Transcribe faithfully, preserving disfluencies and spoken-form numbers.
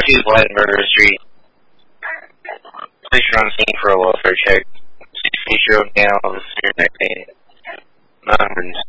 two Blattenberger Street. Police are on scene for a welfare check. sixty-eight-year-old male of the severe neck pain. nine